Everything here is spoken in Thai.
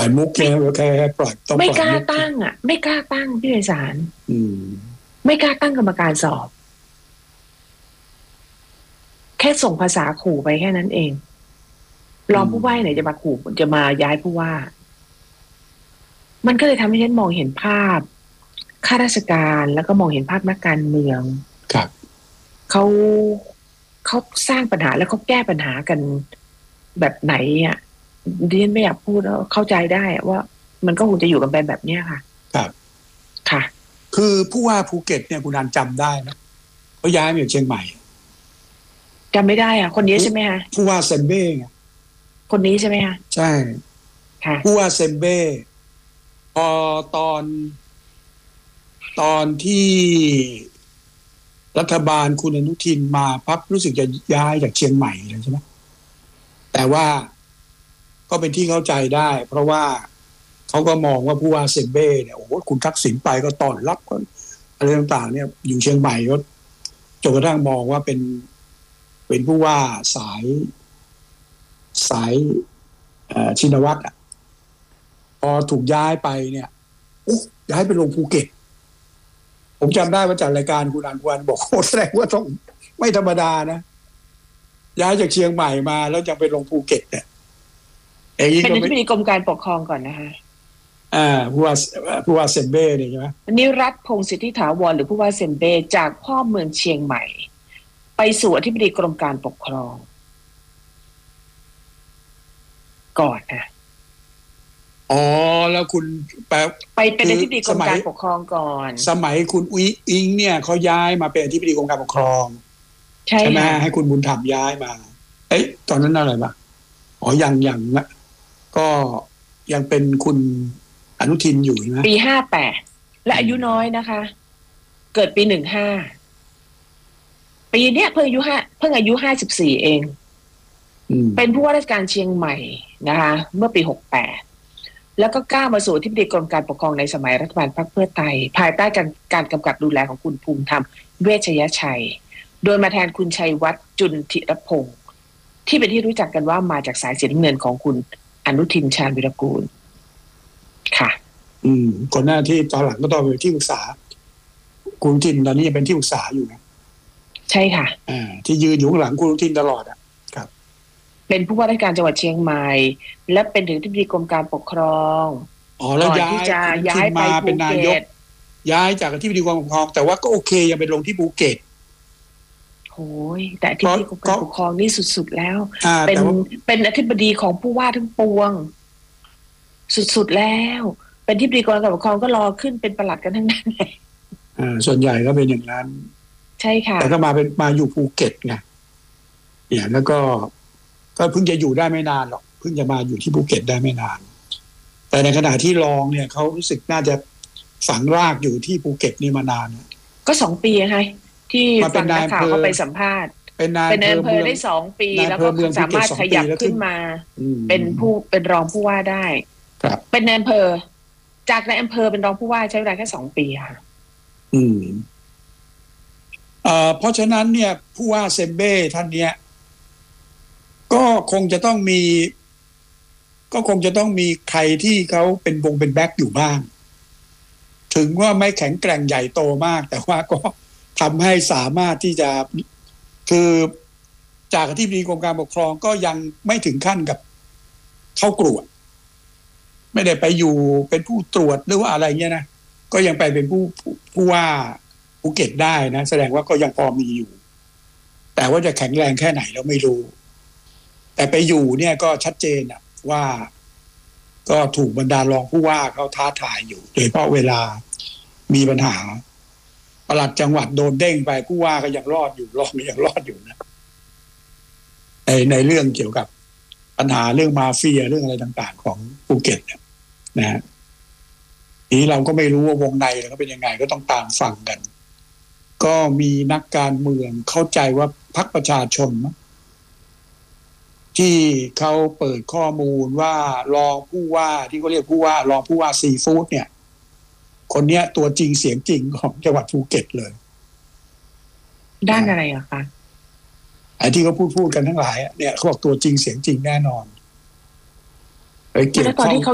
อยมุกแค่ปล่อยต้องไม่ปล่อยกล้ามุกตั้งอ่ะไม่กล้าตั้งพี่ไพศาลอืมไม่กล้าตั้งกรรมการสอบแค่ส่งภาษาขู่ไปแค่นั้นเองรองผู้ว่าไหนจะมาขู่จะมาย้ายผู้ว่ามันก็เลยทำให้ฉันมองเห็นภาพข้าราชการแล้วก็มองเห็นภาพนักการเมืองครับเขาเขาสร้างปัญหาแล้วเขาแก้ปัญหากันแบบไหนอ่ะดิฉันไม่อยากพูดแล้วเข้าใจได้ว่ามันก็คงจะอยู่กันไปแบบเนี้ยค่ะครับค่ะคือผู้ว่าภูเก็ตเนี่ยคุณนันจำได้ไหมเขาย้ายมาจากเชียงใหม่จำไม่ได้อ่ะคนนี้ใช่ไหมคะผู้ว่าเซมเบ้ไงคนนี้ใช่ไหมคะใช่ค่ะผู้ว่าเซมเบ้พอตอนตอนที่รัฐบาลคุณอนุทินมาปั๊บรู้สึกจะย้ายจากเชียงใหม่เลยใช่ไหมแต่ว่าก็เป็นที่เข้าใจได้ เพราะว่าเขาก็มองว่าผู้ว่าเซมเบ้เนี่ยโอ้โหคุณทักษิณไปก็ต้อนรับก็อะไรต่างๆเนี่ยอยู่เชียงใหม่ก็จนกระทั่งมองว่าเป็นผู้ว่าสายชินวัตรอ่ะพอถูกย้ายไปเนี่ยย้ายไปลงภูเก็ตผมจำได้ว่าจัดรายการคุณอันวันบอกโอ้แสดงว่าต้องไม่ธรรมดานะย้ายจากเชียงใหม่มาแล้วยังไปลงภูเก็ตเนี่ยเป็นอธิบดีกรมการปกครองก่อนนะคะผู้ว่าเซมเบ้เนี่ยใช่ไหมนิรัตน์พงษ์สิทธิถาวรหรือผู้ว่าเซมเบ้จากพ่อเมืองเชียงใหม่ไปสู่อธิบดีกรมการปกครองก่อนนะอ๋อแล้วคุณไปเป็นอธิบดีกรมการปกครองก่อนสมัยคุณอิงเนี่ยเขาย้ายมาเป็นอธิบดีกรมการปกครองใช่ไหมให้คุณบุญธรรมย้ายมาตอนนั้นอะไรบ้างอ๋อยังนะก็ยังเป็นคุณอนุทินอยู่ใช่ไหมปี58และอายุน้อยนะคะเกิดปี15ปีเนี้ยเพิ่งอายุ54เองเป็นผู้ว่าราชการเชียงใหม่นะคะเมื่อปี68แล้วก็ก้าวมาสู่อธิบดีกรมการปกครองในสมัยรัฐบาลพรรคเพื่อไทยภายใต้การกำกับดูแลของคุณภูมิธรรมเวชยชัยโดยมาแทนคุณชัยวัฒน์จุนทิรพงศ์ที่เป็นที่รู้จักกันว่ามาจากสายสีน้ำเงินของคุณอนุทินชาญวิรากูลค่ะก่อนหน้าที่ตอนหลังก็ต้องเป็นที่ปรึกษาคุณอนุทินตอนนี้ยังเป็นที่ปรึกษาอยู่นะใช่ค่ะที่ยืนอยู่ข้างหลังคุณอนุทินตลอดครับเป็นผู้ว่าราชการจังหวัดเชียงใหม่และเป็นถึงอธิบดีกรมการปกครองแล้วย้ายไปเป็นนายกย้ายจากอธิบดีกรมการปกครองแต่ว่าก็โอเคยังไปลงที่ภูเก็ตโอ้ยแต่อธิบดีกรมการปกครองนี่สุดๆแล้วเป็นอธิบดีของผู้ว่าทั้งปวงสุดๆแล้วเป็นอธิบดีกรมการปกครองก็รอขึ้นเป็นปลัดกันทั้งนั้นเลยส่วนใหญ่ก็เป็นอย่างนั้นใช่ค่ะแต่ก็มาอยู่ภูเก็ตไงเนี่ยแล้วก็เพิ่งจะอยู่ได้ไม่นานหรอกเพิ่งจะมาอยู่ที่ภูเก็ตได้ไม่นานแต่ในขณะที่รองเนี่ยเขารู้สึกน่าจะฝังรากอยู่ที่ภูเก็ตนี่มานานก็2 ปีไงที่ฟังนักข่าวเขาไปสัมภาษณ์เป็นนายอำเภอได้2 ปีแล้วก็สามารถขยับขึ้นมาเป็นรองผู้ว่าได้เป็นนายอำเภอจากนายอำเภอเป็นรองผู้ว่าใช้เวลาแค่2 ปีค่ะเพราะฉะนั้นเนี่ยผู้ว่าเซมเบ้ท่านเนี้ยก็คงจะต้องมีใครที่เขาเป็นแบ็คอยู่บ้างถึงว่าไม่แข็งแกร่งใหญ่โตมากแต่ว่าก็ทำให้สามารถที่จะคือจากอธิบดีกรมการปกครองก็ยังไม่ถึงขั้นกับเข้ากรวดไม่ได้ไปอยู่เป็นผู้ตรวจหรือว่าอะไรเงี้ยนะก็ยังไปเป็นผู้ว่าภูเก็ตได้นะแสดงว่าก็ยังพอมีอยู่แต่ว่าจะแข็งแรงแค่ไหนเราไม่รู้แต่ไปอยู่เนี่ยก็ชัดเจนว่าก็ถูกบรรดารองผู้ว่าเขาท้าทายอยู่โดยเฉพาะเวลามีปัญหาปลัดจังหวัดโดนเด้งไปผู้ว่าก็ยังรอดอยู่รองยังรอดอยู่นะในเรื่องเกี่ยวกับปัญหาเรื่องมาเฟียเรื่องอะไรต่างๆของภูเก็ตนะฮะนี้เราก็ไม่รู้ว่าวงในเขาเป็นยังไงก็ต้องตามฟังกัน ก็มีนักการเมืองเข้าใจว่าพรรคประชาชนที่เขาเปิดข้อมูลว่ารองผู้ว่าที่เขาเรียกผู้ว่ารองผู้ว่าซีฟู้ดเนี่ยคนเนี้ยตัวจริงเสียงจริงของจังหวัดภูเก็ตเลยด้านอะไรอะคะไอ้ที่เขาพูดกันทั้งหลายเนี่ยเขาบอกตัวจริงเสียงจริงแน่นอนไปเกี่ยวข้อง